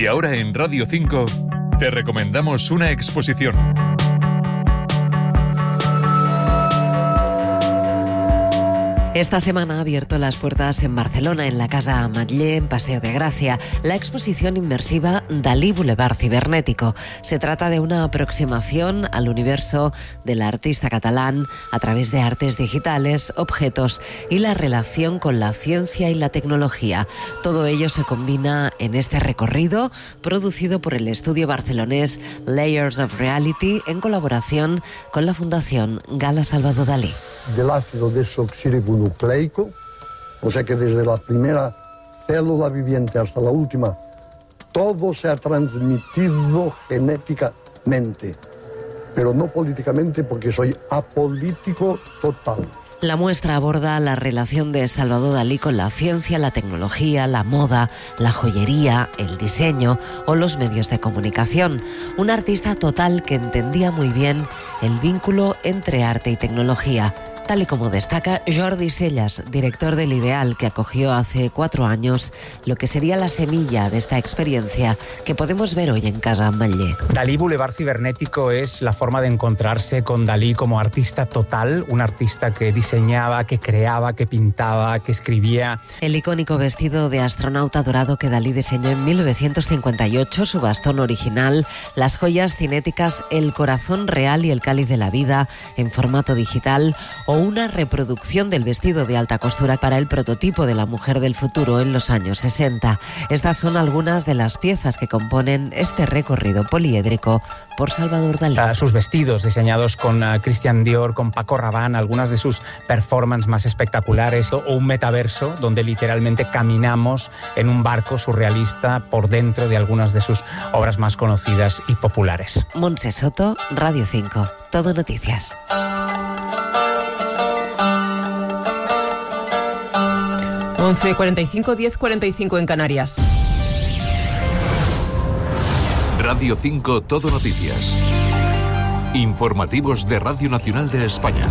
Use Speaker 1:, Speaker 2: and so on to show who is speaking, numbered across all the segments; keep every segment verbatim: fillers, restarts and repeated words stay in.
Speaker 1: Y ahora en Radio cinco te recomendamos una exposición.
Speaker 2: Esta semana ha abierto las puertas en Barcelona, en la Casa Ametller, en Paseo de Gracia, la exposición inmersiva Dalí Boulevard Cibernético. Se trata de una aproximación al universo del artista catalán a través de artes digitales, objetos y la relación con la ciencia y la tecnología. Todo ello se combina en este recorrido producido por el estudio barcelonés Layers of Reality en colaboración con la Fundación Gala Salvador Dalí.
Speaker 3: Del ácido desoxirribonucleico, o sea que desde la primera célula viviente hasta la última, todo se ha transmitido genéticamente, pero no políticamente, porque soy apolítico total.
Speaker 2: La muestra aborda la relación de Salvador Dalí con la ciencia, la tecnología, la moda, la joyería, el diseño o los medios de comunicación. Un artista total que entendía muy bien el vínculo entre arte y tecnología, tal y como destaca Jordi Sellas, director del Ideal, que acogió hace cuatro años lo que sería la semilla de esta experiencia que podemos ver hoy en Casa Ametller.
Speaker 4: Dalí Boulevard Cibernético es la forma de encontrarse con Dalí como artista total, un artista que diseñaba, que creaba, que pintaba, que escribía.
Speaker 2: El icónico vestido de astronauta dorado que Dalí diseñó en mil novecientos cincuenta y ocho, su bastón original, las joyas cinéticas El corazón real y el cáliz de la vida en formato digital, o una reproducción del vestido de alta costura para el prototipo de la mujer del futuro en los años sesenta. Estas son algunas de las piezas que componen este recorrido poliédrico por Salvador Dalí.
Speaker 4: Uh, sus vestidos diseñados con uh, Christian Dior, con Paco Rabanne, algunas de sus performances más espectaculares, o, o un metaverso donde literalmente caminamos en un barco surrealista por dentro de algunas de sus obras más conocidas y populares.
Speaker 2: Montse Soto, Radio cinco. Todo Noticias.
Speaker 5: once cuarenta y cinco, diez cuarenta y cinco en Canarias.
Speaker 1: Radio cinco Todo Noticias. Informativos de Radio Nacional de España.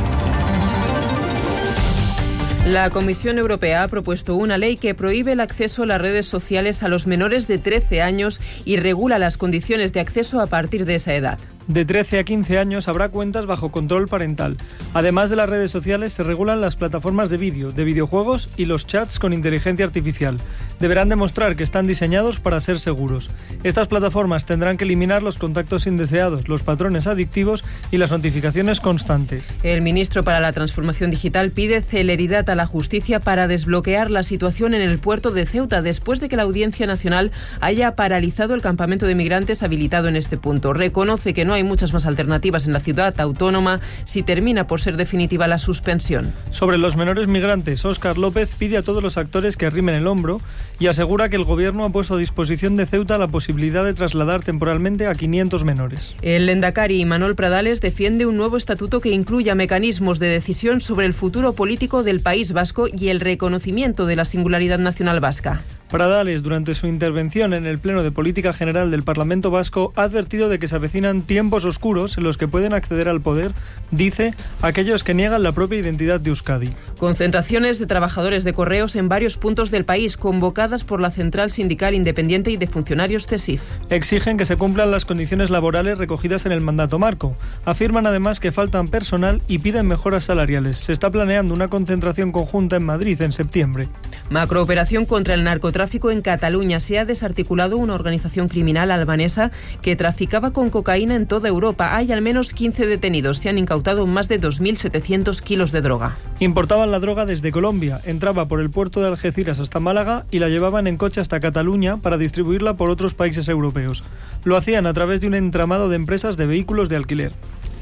Speaker 5: La Comisión Europea ha propuesto una ley que prohíbe el acceso a las redes sociales a los menores de trece años y regula las condiciones de acceso a partir de esa edad.
Speaker 6: De trece a quince años habrá cuentas bajo control parental. Además de las redes sociales, se regulan las plataformas de vídeo, de videojuegos y los chats con inteligencia artificial. Deberán demostrar que están diseñados para ser seguros. Estas plataformas tendrán que eliminar los contactos indeseados, los patrones adictivos y las notificaciones constantes.
Speaker 5: El ministro para la Transformación Digital pide celeridad a la justicia para desbloquear la situación en el puerto de Ceuta después de que la Audiencia Nacional haya paralizado el campamento de migrantes habilitado en este punto. Reconoce que no hay muchas más alternativas en la ciudad autónoma si termina por ser definitiva la suspensión.
Speaker 6: Sobre los menores migrantes, Óscar López pide a todos los actores que arrimen el hombro y asegura que el gobierno ha puesto a disposición de Ceuta la posibilidad de trasladar temporalmente a quinientos menores.
Speaker 5: El Lehendakari Imanol Pradales defiende un nuevo estatuto que incluya mecanismos de decisión sobre el futuro político del País Vasco y el reconocimiento de la singularidad nacional vasca.
Speaker 6: Pradales, durante su intervención en el Pleno de Política General del Parlamento Vasco, ha advertido de que se avecinan tiempos oscuros en los que pueden acceder al poder, dice, aquellos que niegan la propia identidad de Euskadi.
Speaker 5: Concentraciones de trabajadores de correos en varios puntos del país, convocadas por la Central Sindical Independiente y de Funcionarios CESIF.
Speaker 6: Exigen que se cumplan las condiciones laborales recogidas en el mandato marco. Afirman además que faltan personal y piden mejoras salariales. Se está planeando una concentración conjunta en Madrid en septiembre.
Speaker 5: Macrooperación contra el narcotráfico en Cataluña. Se ha desarticulado una organización criminal albanesa que traficaba con cocaína en toda Europa. Hay al menos quince detenidos. Se han incautado más de dos mil setecientos kilos de droga.
Speaker 6: Importaban la droga desde Colombia, entraba por el puerto de Algeciras hasta Málaga y la llevaban en coche hasta Cataluña para distribuirla por otros países europeos. Lo hacían a través de un entramado de empresas de vehículos de alquiler.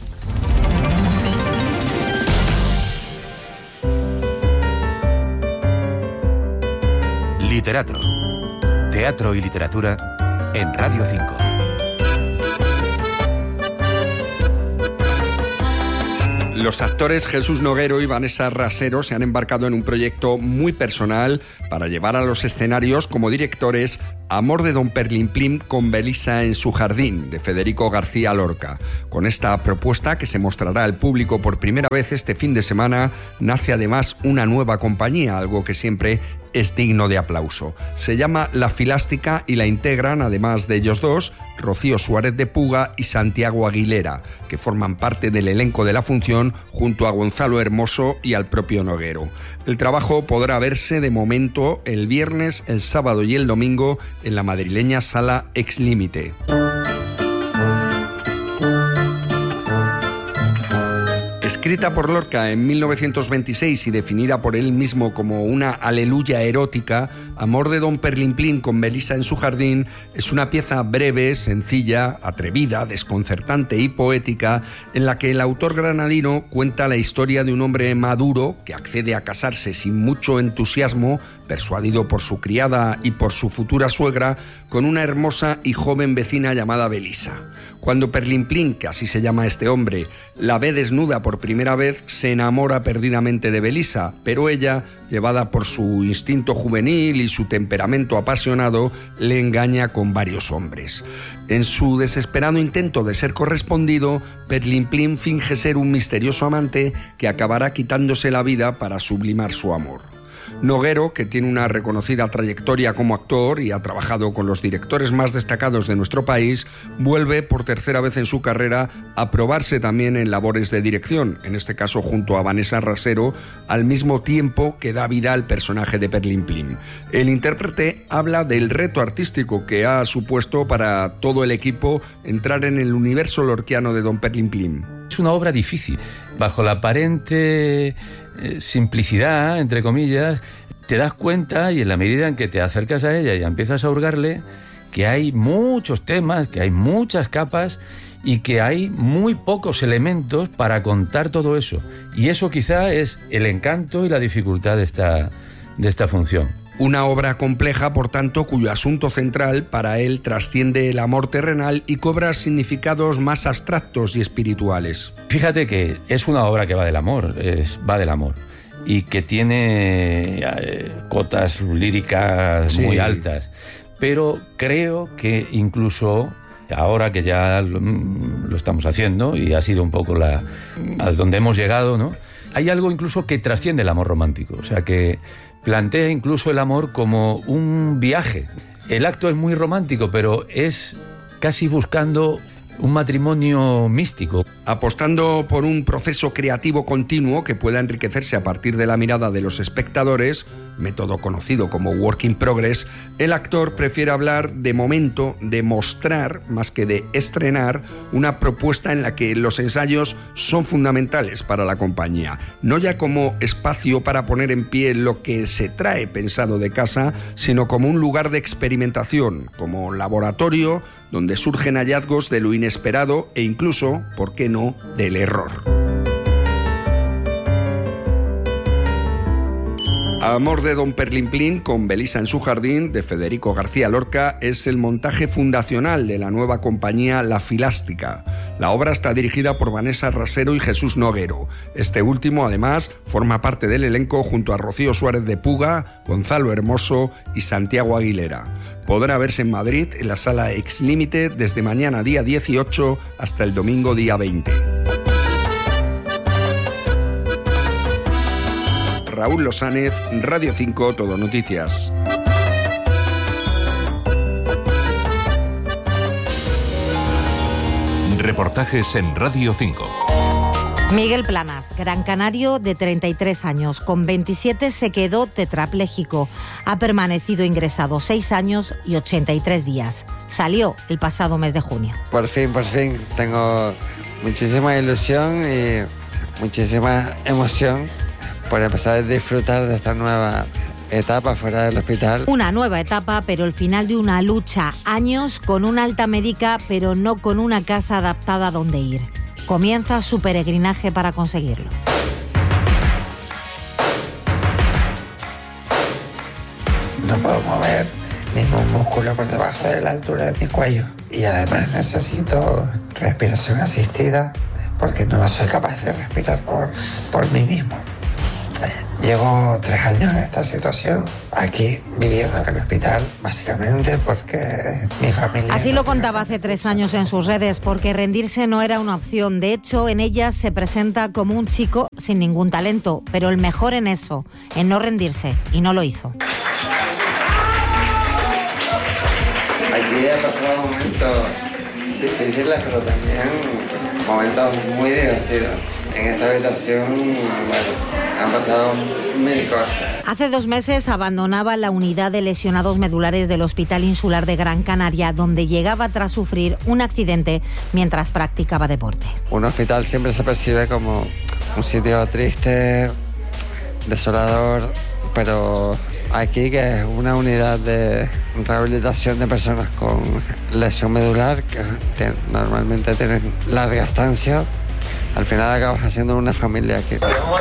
Speaker 7: Literatro. Teatro y literatura en Radio cinco.
Speaker 8: Los actores Jesús Noguero y Vanessa Rasero se han embarcado en un proyecto muy personal para llevar a los escenarios como directores Amor de Don Perlimplín con Belisa en su jardín, de Federico García Lorca. Con esta propuesta, que se mostrará al público por primera vez este fin de semana, nace además una nueva compañía, algo que siempre es digno de aplauso. Se llama La Filástica y la integran, además de ellos dos, Rocío Suárez de Puga y Santiago Aguilera, que forman parte del elenco de la función junto a Gonzalo Hermoso y al propio Noguero. El trabajo podrá verse de momento el viernes, el sábado y el domingo en la madrileña Sala Ex Límite. Escrita por Lorca en mil novecientos veintiséis y definida por él mismo como una aleluya erótica, Amor de Don Perlimplín con Belisa en su jardín es una pieza breve, sencilla, atrevida, desconcertante y poética en la que el autor granadino cuenta la historia de un hombre maduro que accede a casarse sin mucho entusiasmo, persuadido por su criada y por su futura suegra, con una hermosa y joven vecina llamada Belisa. Cuando Perlimplín, que así se llama este hombre, la ve desnuda por primera vez, se enamora perdidamente de Belisa, pero ella, llevada por su instinto juvenil y su temperamento apasionado, le engaña con varios hombres. En su desesperado intento de ser correspondido, Perlimplín finge ser un misterioso amante que acabará quitándose la vida para sublimar su amor. Noguero, que tiene una reconocida trayectoria como actor y ha trabajado con los directores más destacados de nuestro país, vuelve por tercera vez en su carrera a probarse también en labores de dirección, en este caso junto a Vanessa Rasero, al mismo tiempo que da vida al personaje de Perlimplín. El intérprete habla del reto artístico que ha supuesto para todo el equipo entrar en el universo lorquiano de Don Perlimplín.
Speaker 9: Es una obra difícil, bajo la aparente simplicidad, entre comillas, te das cuenta, y en la medida en que te acercas a ella y empiezas a hurgarle, que hay muchos temas, que hay muchas capas y que hay muy pocos elementos para contar todo eso. Y eso quizá es el encanto y la dificultad de esta, de esta función.
Speaker 8: Una obra compleja, por tanto, cuyo asunto central para él trasciende el amor terrenal y cobra significados más abstractos y espirituales.
Speaker 9: Fíjate que es una obra que va del amor, es, va del amor, y que tiene eh, cotas líricas sí. muy altas, pero creo que incluso ahora que ya lo, lo estamos haciendo y ha sido un poco la a donde hemos llegado, ¿no? Hay algo incluso que trasciende el amor romántico, o sea que plantea incluso el amor como un viaje. El acto es muy romántico, pero es casi buscando un matrimonio místico.
Speaker 8: Apostando por un proceso creativo continuo que pueda enriquecerse a partir de la mirada de los espectadores, método conocido como work in progress, el actor prefiere hablar de momento, de mostrar, más que de estrenar, una propuesta en la que los ensayos son fundamentales para la compañía, no ya como espacio para poner en pie lo que se trae pensado de casa, sino como un lugar de experimentación, como laboratorio donde surgen hallazgos de lo inesperado e incluso, ¿por qué no?, del error. Amor de Don Perlimplín con Belisa en su jardín, de Federico García Lorca, es el montaje fundacional de la nueva compañía La Filástica. La obra está dirigida por Vanessa Rasero y Jesús Noguero. Este último, además, forma parte del elenco junto a Rocío Suárez de Puga, Gonzalo Hermoso y Santiago Aguilera. Podrá verse en Madrid, en la Sala Ex Límite, desde mañana día dieciocho hasta el domingo día veinte. Raúl Losánez, Radio cinco, Todo Noticias.
Speaker 1: Reportajes en Radio cinco.
Speaker 10: Miguel Planas, gran canario de treinta y tres años, con veintisiete se quedó tetrapléjico. Ha permanecido ingresado seis años y ochenta y tres días. Salió el pasado mes de junio.
Speaker 11: Por fin, por fin, tengo muchísima ilusión y muchísima emoción por empezar a disfrutar de esta nueva etapa fuera del hospital.
Speaker 10: Una nueva etapa, pero el final de una lucha. Años con una alta médica, pero no con una casa adaptada donde ir. Comienza su peregrinaje para conseguirlo.
Speaker 11: No puedo mover ningún músculo por debajo de la altura de mi cuello. Y además necesito respiración asistida porque no soy capaz de respirar por, por mí mismo. Llevo tres años en esta situación, aquí viviendo en el hospital, básicamente porque mi familia...
Speaker 10: Así lo contaba hace tres años en sus redes, porque rendirse no era una opción. De hecho, en ellas se presenta como un chico sin ningún talento, pero el mejor en eso, en no rendirse, y no lo hizo.
Speaker 11: sí he pasado momentos difíciles, pero también momentos muy divertidos. En esta habitación, bueno, han pasado mil cosas.
Speaker 10: Hace dos meses abandonaba la unidad de lesionados medulares del Hospital Insular de Gran Canaria, donde llegaba tras sufrir un accidente mientras practicaba deporte.
Speaker 11: Un hospital siempre se percibe como un sitio triste, desolador, pero aquí, que es una unidad de rehabilitación de personas con lesión medular, que, que normalmente tienen larga estancia, al final acabas haciendo una familia aquí.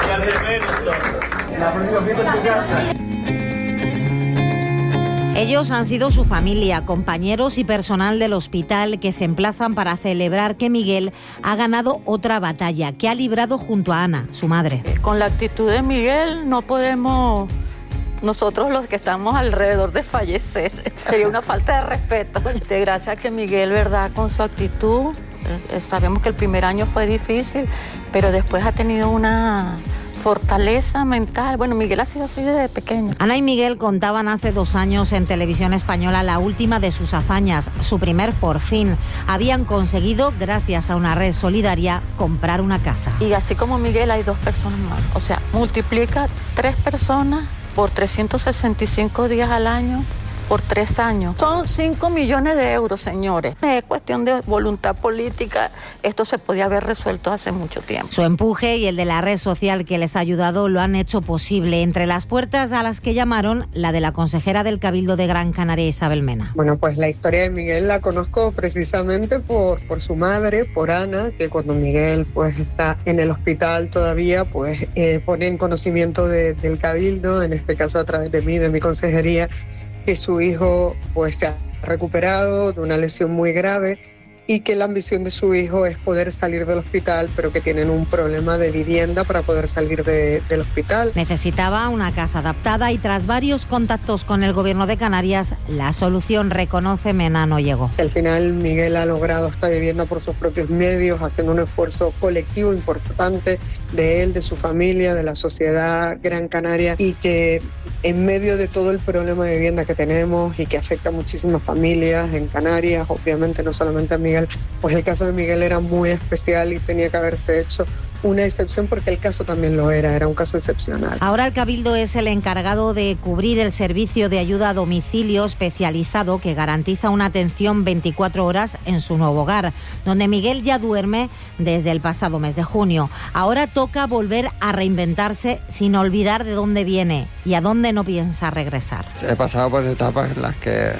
Speaker 10: Ellos han sido su familia, compañeros y personal del hospital que se emplazan para celebrar que Miguel ha ganado otra batalla, que ha librado junto a Ana, su madre.
Speaker 12: Con la actitud de Miguel no podemos, nosotros los que estamos alrededor, de fallecer. Sería una falta de respeto. De gracias que Miguel, verdad, con su actitud, eh, sabemos que el primer año fue difícil, pero después ha tenido una fortaleza mental. Bueno, Miguel ha sido así desde pequeño.
Speaker 10: Ana y Miguel contaban hace dos años en Televisión Española la última de sus hazañas, su primer por fin. Habían conseguido, gracias a una red solidaria, comprar una casa.
Speaker 12: Y así como Miguel hay dos personas más. O sea, multiplica tres personas por trescientos sesenta y cinco días al año, por tres años. Son cinco millones de euros, señores. Es cuestión de voluntad política. Esto se podía haber resuelto hace mucho tiempo.
Speaker 10: Su empuje y el de la red social que les ha ayudado lo han hecho posible. Entre las puertas a las que llamaron, la de la consejera del Cabildo de Gran Canaria, Isabel Mena.
Speaker 13: Bueno, pues la historia de Miguel la conozco precisamente por, por su madre, por Ana, que cuando Miguel pues está en el hospital todavía, pues eh, pone en conocimiento de, del Cabildo, en este caso a través de mí, de mi consejería, que su hijo pues se ha recuperado de una lesión muy grave y que la ambición de su hijo es poder salir del hospital, pero que tienen un problema de vivienda para poder salir de, del hospital.
Speaker 10: Necesitaba una casa adaptada y tras varios contactos con el Gobierno de Canarias, la solución, reconoce Mena, no llegó.
Speaker 13: Al final Miguel ha logrado esta vivienda por sus propios medios, haciendo un esfuerzo colectivo importante de él, de su familia, de la sociedad Gran Canaria, y que en medio de todo el problema de vivienda que tenemos y que afecta a muchísimas familias en Canarias, obviamente no solamente a Miguel, pues el caso de Miguel era muy especial y tenía que haberse hecho una excepción, porque el caso también lo era, era un caso excepcional.
Speaker 10: Ahora el Cabildo es el encargado de cubrir el servicio de ayuda a domicilio especializado que garantiza una atención veinticuatro horas en su nuevo hogar, donde Miguel ya duerme desde el pasado mes de junio. Ahora toca volver a reinventarse sin olvidar de dónde viene y a dónde no piensa regresar.
Speaker 11: He pasado por etapas en las que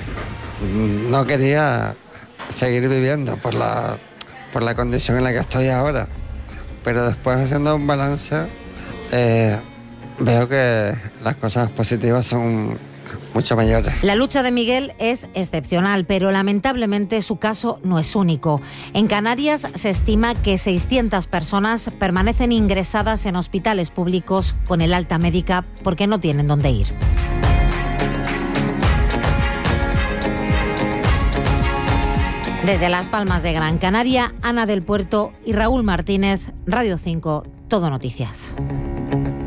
Speaker 11: no quería seguir viviendo por la, por la condición en la que estoy ahora. Pero después, haciendo un balance, eh, veo que las cosas positivas son mucho mayores.
Speaker 10: La lucha de Miguel es excepcional, pero lamentablemente su caso no es único. En Canarias se estima que seiscientas personas permanecen ingresadas en hospitales públicos con el alta médica porque no tienen dónde ir. Desde Las Palmas de Gran Canaria, Ana del Puerto y Raúl Martínez, Radio cinco, Todo Noticias.